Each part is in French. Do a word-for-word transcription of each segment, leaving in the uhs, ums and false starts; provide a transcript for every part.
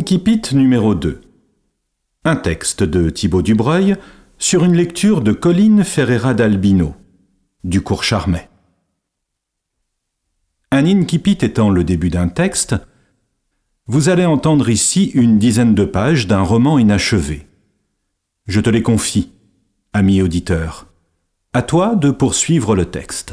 Incipit numéro deux. Un texte de Thibaut Dubreuil sur une lecture de Colline Ferreira d'Albino, du cours Charmet. Un incipit étant le début d'un texte, vous allez entendre ici une dizaine de pages d'un roman inachevé. Je te les confie, ami auditeur. À toi de poursuivre le texte.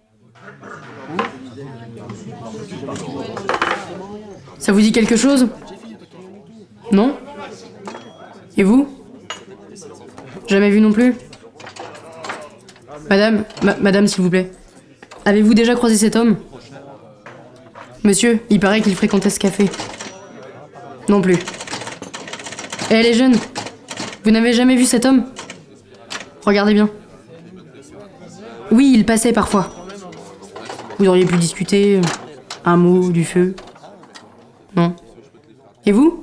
Ça vous dit quelque chose? Non? Et vous? Jamais vu non plus? Madame, ma- madame s'il vous plaît. Avez-vous déjà croisé cet homme? Monsieur, il paraît qu'il fréquentait ce café. Non plus. Et elle est jeune. Vous n'avez jamais vu cet homme? Regardez bien. Oui, il passait parfois. Vous auriez pu discuter, un mot, du feu. Non. Et vous?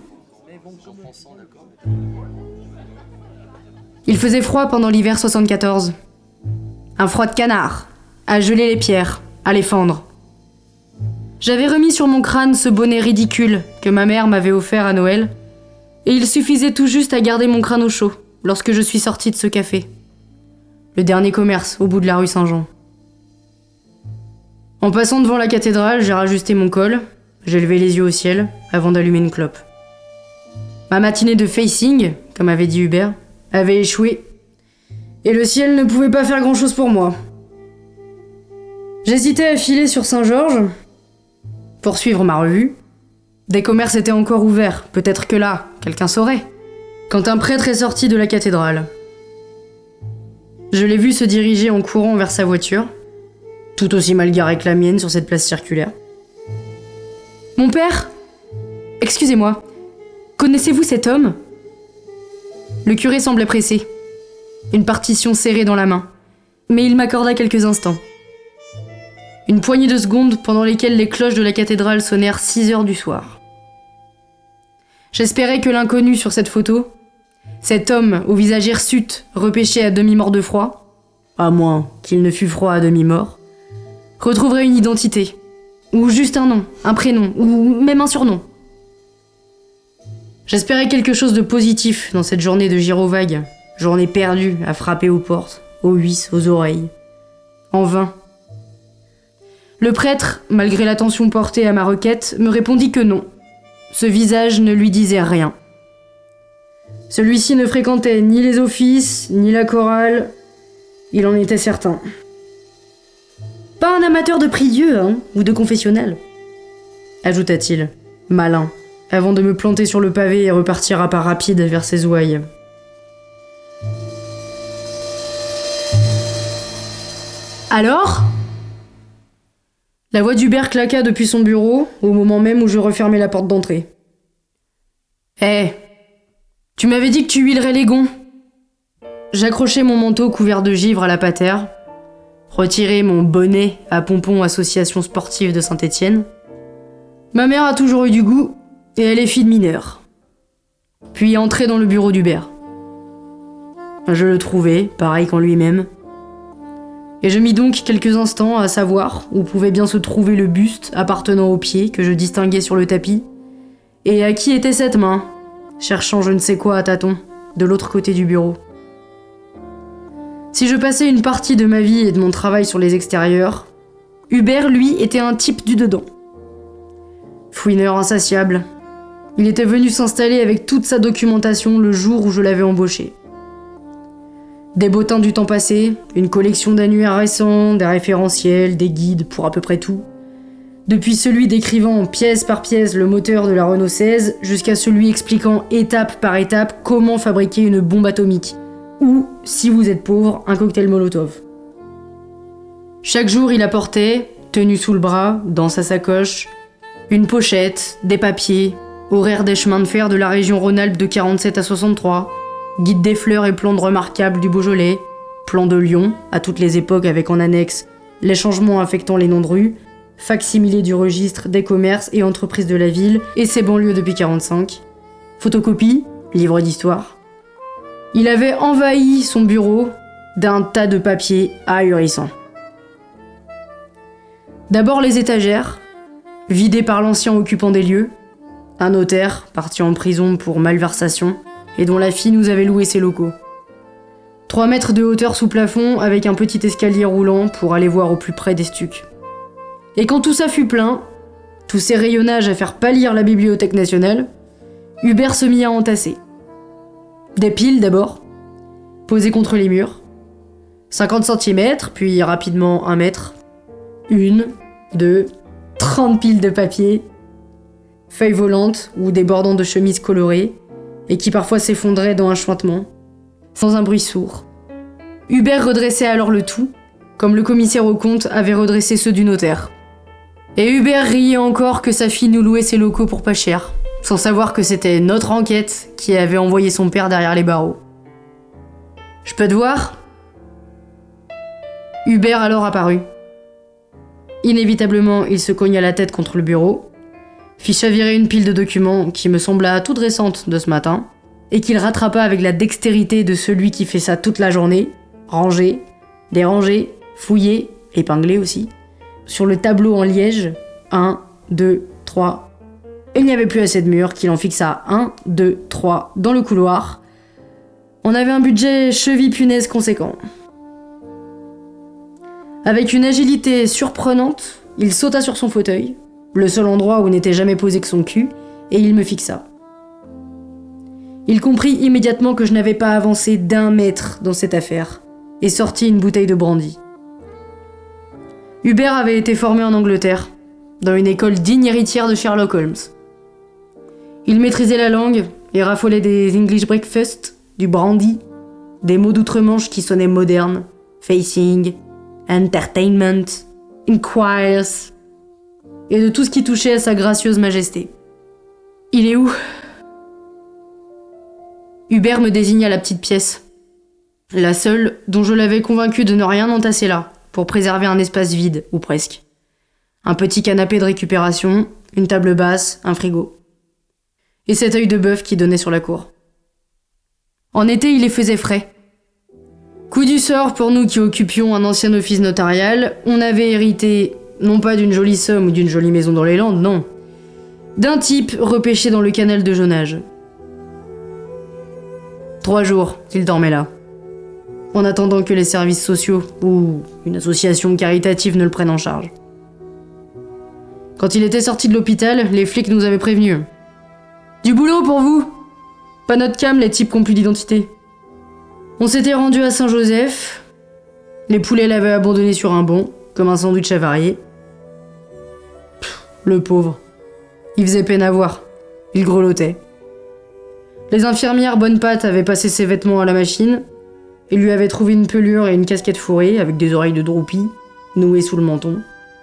Il faisait froid pendant l'hiver soixante-quatorze. Un froid de canard, à geler les pierres, à les fendre. J'avais remis sur mon crâne ce bonnet ridicule que ma mère m'avait offert à Noël, et il suffisait tout juste à garder mon crâne au chaud lorsque je suis sortie de ce café. Le dernier commerce, au bout de la rue Saint-Jean. En passant devant la cathédrale, j'ai rajusté mon col, j'ai levé les yeux au ciel avant d'allumer une clope. Ma matinée de facing, comme avait dit Hubert, avait échoué, et le ciel ne pouvait pas faire grand-chose pour moi. J'hésitais à filer sur Saint-Georges, pour suivre ma revue. Des commerces étaient encore ouverts, peut-être que là, quelqu'un saurait, quand un prêtre est sorti de la cathédrale. Je l'ai vu se diriger en courant vers sa voiture, tout aussi mal garée que la mienne sur cette place circulaire. Mon père? Excusez-moi, connaissez-vous cet homme? Le curé semblait pressé, une partition serrée dans la main, mais il m'accorda quelques instants. Une poignée de secondes pendant lesquelles les cloches de la cathédrale sonnèrent six heures du soir. J'espérais que l'inconnu sur cette photo, cet homme au visage hirsute, repêché à demi-mort de froid, à moins qu'il ne fût froid à demi-mort, retrouverait une identité, ou juste un nom, un prénom, ou même un surnom. J'espérais quelque chose de positif dans cette journée de gyrovague, journée perdue à frapper aux portes, aux huisses, aux oreilles. En vain. Le prêtre, malgré l'attention portée à ma requête, me répondit que non. Ce visage ne lui disait rien. Celui-ci ne fréquentait ni les offices, ni la chorale. Il en était certain. Pas un amateur de prie-dieu, hein, ou de confessionnal, ajouta-t-il, malin, avant de me planter sur le pavé et repartir à pas rapide vers ses ouailles. Alors ? La voix d'Hubert claqua depuis son bureau, au moment même où je refermais la porte d'entrée. « Hé, hey, tu m'avais dit que tu huilerais les gonds !» J'accrochai mon manteau couvert de givre à la patère, retirai mon bonnet à pompons Association sportive de Saint-Étienne. Ma mère a toujours eu du goût, et elle est fille de mineur. Puis entrai dans le bureau d'Hubert. Je le trouvai, pareil qu'en lui-même, et je mis donc quelques instants à savoir où pouvait bien se trouver le buste appartenant au pied que je distinguais sur le tapis, et à qui était cette main, cherchant je ne sais quoi à tâtons, de l'autre côté du bureau. Si je passais une partie de ma vie et de mon travail sur les extérieurs, Hubert, lui, était un type du dedans. Fouineur insatiable, il était venu s'installer avec toute sa documentation le jour où je l'avais embauché. Des bottins du temps passé, une collection d'annuaires récents, des référentiels, des guides pour à peu près tout. Depuis celui décrivant pièce par pièce le moteur de la Renault seize, jusqu'à celui expliquant étape par étape comment fabriquer une bombe atomique. Ou, si vous êtes pauvre, un cocktail Molotov. Chaque jour, il apportait, tenu sous le bras, dans sa sacoche, une pochette, des papiers, horaire des chemins de fer de la région Rhône-Alpes de quarante-sept à soixante-trois, guide des fleurs et plantes remarquables du Beaujolais, plan de Lyon, à toutes les époques avec en annexe les changements affectant les noms de rues, facsimilé du registre des commerces et entreprises de la ville et ses banlieues depuis quarante-cinq, photocopie, livre d'histoire. Il avait envahi son bureau d'un tas de papiers ahurissants. D'abord les étagères, vidées par l'ancien occupant des lieux, un notaire parti en prison pour malversation et dont la fille nous avait loué ses locaux. Trois mètres de hauteur sous plafond avec un petit escalier roulant pour aller voir au plus près des stucs. Et quand tout ça fut plein, tous ces rayonnages à faire pâlir la Bibliothèque nationale, Hubert se mit à entasser. Des piles d'abord, posées contre les murs, cinquante centimètres, puis rapidement un mètre, une, deux, trente piles de papier, feuilles volantes ou débordant de chemises colorées, et qui parfois s'effondraient dans un chuintement, sans un bruit sourd. Hubert redressait alors le tout, comme le commissaire aux comptes avait redressé ceux du notaire. Et Hubert riait encore que sa fille nous louait ses locaux pour pas cher, sans savoir que c'était notre enquête qui avait envoyé son père derrière les barreaux. « Je peux te voir ?» Hubert alors apparut. Inévitablement, il se cogna la tête contre le bureau, fit chavirer une pile de documents qui me sembla toute récente de ce matin, et qu'il rattrapa avec la dextérité de celui qui fait ça toute la journée, rangé, dérangé, fouillé, épinglé aussi, sur le tableau en liège, un, deux, trois. Il n'y avait plus assez de murs qu'il en fixa un, deux, trois dans le couloir. On avait un budget cheville-punaise conséquent. Avec une agilité surprenante, il sauta sur son fauteuil, le seul endroit où n'était jamais posé que son cul, et il me fixa. Il comprit immédiatement que je n'avais pas avancé d'un mètre dans cette affaire, et sortit une bouteille de brandy. Hubert avait été formé en Angleterre, dans une école digne héritière de Sherlock Holmes. Il maîtrisait la langue et raffolait des English breakfast, du brandy, des mots d'outre-Manche qui sonnaient modernes, facing, entertainment, inquires, et de tout ce qui touchait à sa gracieuse majesté. « Il est où ?» Hubert me désigna la petite pièce, la seule dont je l'avais convaincu de ne rien entasser là, pour préserver un espace vide, ou presque. Un petit canapé de récupération, une table basse, un frigo. Et cet œil de bœuf qui donnait sur la cour. En été, il les faisait frais. Coup du sort pour nous qui occupions un ancien office notarial, on avait hérité, non pas d'une jolie somme ou d'une jolie maison dans les Landes, non, d'un type repêché dans le canal de Jonage. Trois jours qu'il dormait là, en attendant que les services sociaux ou une association caritative ne le prennent en charge. Quand il était sorti de l'hôpital, les flics nous avaient prévenus. « Du boulot pour vous ! Pas notre cam, les types qui n'ont plus d'identité. » On s'était rendu à Saint-Joseph. Les poulets l'avaient abandonné sur un banc, comme un sandwich avarié. Pff, le pauvre. Il faisait peine à voir. Il grelottait. Les infirmières bonnes pattes avaient passé ses vêtements à la machine et lui avaient trouvé une pelure et une casquette fourrée avec des oreilles de droupie nouées sous le menton.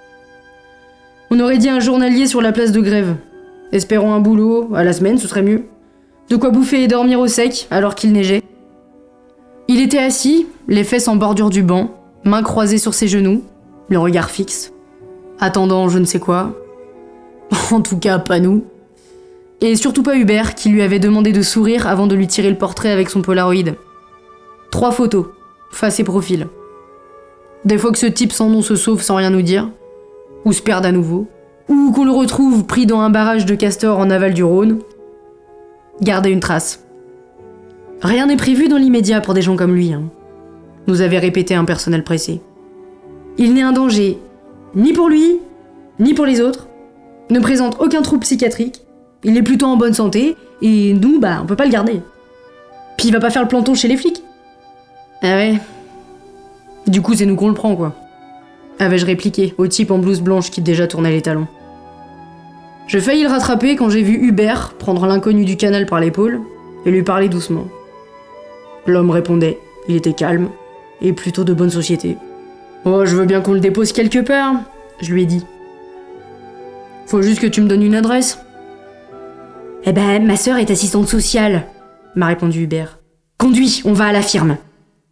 On aurait dit un journalier sur la place de grève. Espérons un boulot, à la semaine, ce serait mieux. De quoi bouffer et dormir au sec, alors qu'il neigeait. Il était assis, les fesses en bordure du banc, mains croisées sur ses genoux, le regard fixe, attendant je ne sais quoi. En tout cas, pas nous. Et surtout pas Hubert, qui lui avait demandé de sourire avant de lui tirer le portrait avec son Polaroid. Trois photos, face et profil. Des fois que ce type sans nom se sauve sans rien nous dire, ou se perde à nouveau, ou qu'on le retrouve pris dans un barrage de castors en aval du Rhône. Gardez une trace. Rien n'est prévu dans l'immédiat pour des gens comme lui, hein, nous avait répété un personnel pressé. Il n'est un danger, ni pour lui, ni pour les autres, ne présente aucun trouble psychiatrique, il est plutôt en bonne santé, et nous, bah, on peut pas le garder. Puis il va pas faire le planton chez les flics. Ah ouais. Du coup, c'est nous qu'on le prend, quoi. Avais-je répliqué au type en blouse blanche qui déjà tournait les talons. Je faillis le rattraper quand j'ai vu Hubert prendre l'inconnu du canal par l'épaule et lui parler doucement. L'homme répondait, il était calme, et plutôt de bonne société. « Oh, je veux bien qu'on le dépose quelque part, » je lui ai dit. « Faut juste que tu me donnes une adresse. »« Eh ben, ma sœur est assistante sociale, » m'a répondu Hubert. « Conduis, on va à la firme. »